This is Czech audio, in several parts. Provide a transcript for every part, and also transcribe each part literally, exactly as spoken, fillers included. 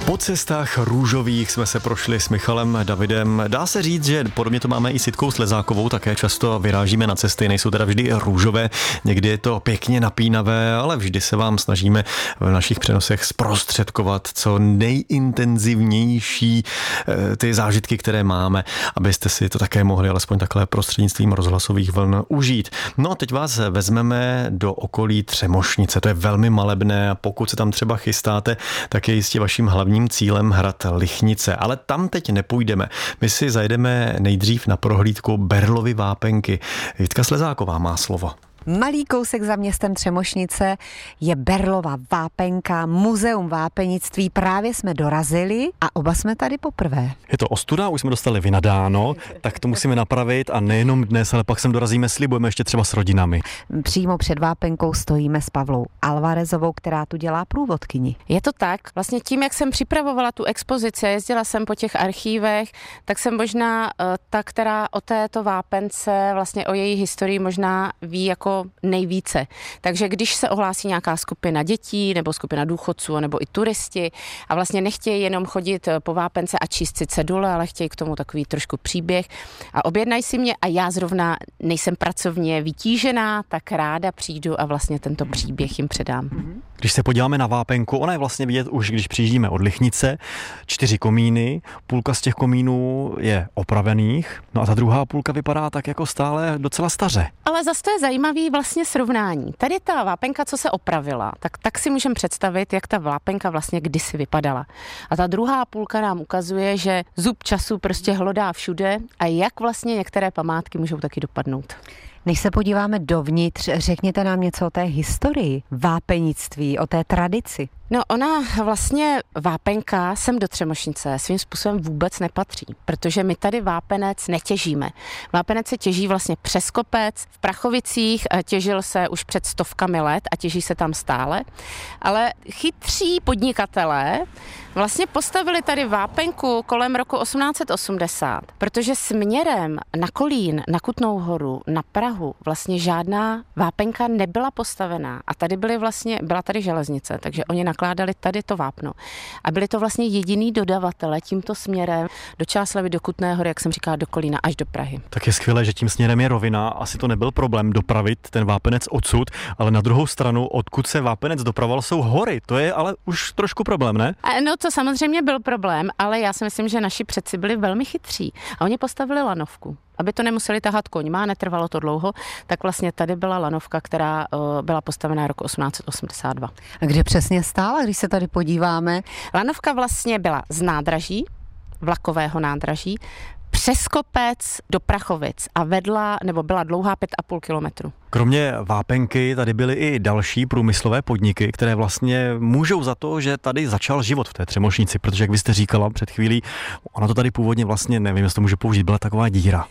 Po cestách růžových jsme se prošli s Michalem Davidem. Dá se říct, že podobně to máme i s Jitkou Slezákovou, také často vyrážíme na cesty, nejsou teda vždy růžové, někdy je to pěkně napínavé, ale vždy se vám snažíme v našich přenosech zprostředkovat co nejintenzivnější ty zážitky, které máme, abyste si to také mohli alespoň takhle prostřednictvím rozhlasových vln užít. No a teď vás vezmeme do okolí Třemošnice, to je velmi malebné a pokud se tam třeba chystáte, tak je jistě vaším hlavním cílem hrad Lichnice, ale tam teď nepůjdeme. My si zajedeme nejdřív na prohlídku Berlovy vápenky. Jitka Slezáková má slovo. Malý kousek za městem Třemošnice je Berlova vápenka, muzeum vápenictví. Právě jsme dorazili a oba jsme tady poprvé. Je to ostuda, už jsme dostali vynadáno, tak to musíme napravit a nejenom dnes, ale pak sem dorazíme, slibujeme ještě třeba s rodinami. Přímo před vápenkou stojíme s Pavlou Alvarezovou, která tu dělá průvodkyni. Je to tak, vlastně tím, jak jsem připravovala tu expozici, jezdila jsem po těch archívech, tak jsem možná uh, ta, která o této vápence, vlastně o její historii možná ví jako nejvíce. Takže když se ohlásí nějaká skupina dětí nebo skupina důchodců nebo i turisti a vlastně nechtějí jenom chodit po vápence a číst si cedule, ale chtějí k tomu takový trošku příběh a objednají si mě a já zrovna nejsem pracovně vytížená, tak ráda přijdu a vlastně tento příběh jim předám. Když se podíváme na vápenku, ona je vlastně vidět už, když přijíždíme od Lichnice, čtyři komíny, půlka z těch komínů je opravených, no a ta druhá půlka vypadá tak jako stále docela staře. Ale zase to je zajímavý vlastně srovnání. Tady ta vápenka, co se opravila, tak, tak si můžeme představit, jak ta vápenka vlastně kdysi vypadala. A ta druhá půlka nám ukazuje, že zub času prostě hlodá všude a jak vlastně některé památky můžou taky dopadnout. Než se podíváme dovnitř, řekněte nám něco o té historii vápenictví, o té tradici. No ona vlastně vápenka sem do Třemošnice svým způsobem vůbec nepatří, protože my tady vápenec netěžíme. Vápenec se těží vlastně přes kopec, v Prachovicích těžil se už před stovkami let a těží se tam stále, ale chytří podnikatelé vlastně postavili tady vápenku kolem roku osmnáct osmdesát, protože směrem na Kolín, na Kutnou Horu, na Prahu vlastně žádná vápenka nebyla postavená a tady byly vlastně, byla tady železnice, takže oni nakládali tady to vápno. A byli to vlastně jediný dodavatele tímto směrem do Čáslavi, do Kutné Hory, jak jsem říkala, do Kolína až do Prahy. Tak je skvělé, že tím směrem je rovina, asi to nebyl problém dopravit ten vápenec odsud, ale na druhou stranu, odkud se vápenec dopravoval, jsou hory, to je ale už trošku problém, ne? A no to samozřejmě byl problém, ale já si myslím, že naši předci byli velmi chytří a oni postavili lanovku. Aby to nemuseli tahat koňma, netrvalo to dlouho, tak vlastně tady byla lanovka, která uh, byla postavená roku osmnáct osmdesát dva. A kde přesně stála, když se tady podíváme? Lanovka vlastně byla z nádraží, vlakového nádraží, přes kopec do Prachovic a vedla, nebo byla dlouhá pět a půl kilometru. Kromě vápenky tady byly i další průmyslové podniky, které vlastně můžou za to, že tady začal život v té Třemošnici, protože jak vy jste říkala před chvílí, ona to tady původně vlastně, nevím, jestli to může použít, byla taková díra.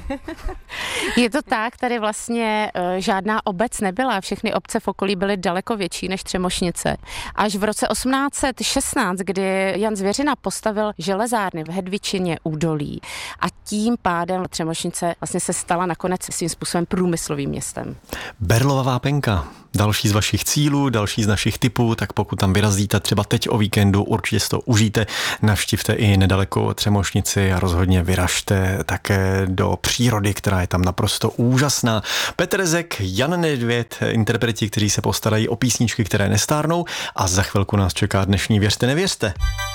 Je to tak, tady vlastně uh, žádná obec nebyla, všechny obce v okolí byly daleko větší než Třemošnice. Až v roce osmnáct šestnáct, kdy Jan Zvěřina postavil železárny v Hedvičině údolí a tím pádem Třemošnice vlastně se stala nakonec svým způsobem průmyslovým městem. Berlova vápenka. Další z vašich cílů, další z našich tipů, tak pokud tam vyrazíte třeba teď o víkendu, určitě si to užijte, navštivte i nedaleko Třemošnici a rozhodně vyražte také do přírody, která je tam naprosto úžasná. Petr Rezek, Jan Nedvěd, interpreti, kteří se postarají o písničky, které nestárnou a za chvilku nás čeká dnešní Věřte, nevěřte.